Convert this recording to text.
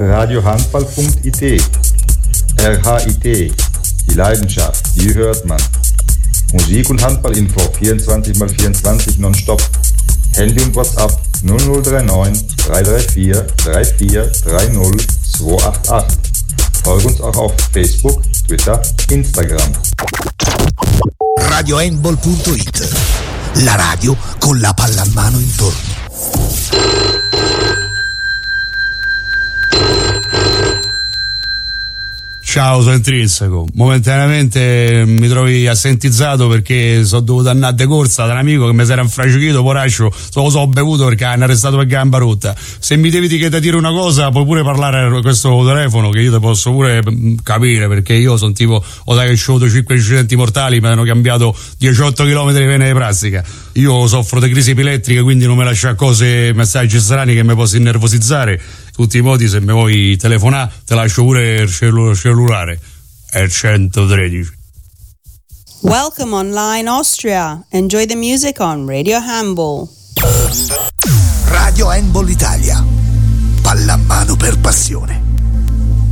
radiohandball.it. RHIT, die Leidenschaft, die hört man. Musik- und Handballinfo 24x24 nonstop. Handy und WhatsApp 0039 334 3430 288. Folge uns auch auf Facebook, Twitter, Instagram. RadioHandball.it, la radio con la pallamano intorno. Ciao, sono intrinseco. Momentaneamente mi trovi assentizzato perché sono dovuto andare de corsa da un amico che mi si era infracichito, poraccio, so bevuto perché hanno arrestato per gamba rotta. Se mi devi dire una cosa, puoi pure parlare a questo telefono che io te posso pure capire, perché io sono tipo, ho che ho avuto 5 incidenti mortali, mi hanno cambiato 18 km di vena di plastica. Io soffro di crisi epilettriche, quindi non mi lascia cose, messaggi strani che mi possono innervosizzare. Tutti i modi, se mi vuoi telefonare, te lascio pure il cellulare. È il 113. Welcome online Austria. Enjoy the music on Radio Handball. Radio Handball Italia. Pallamano per passione.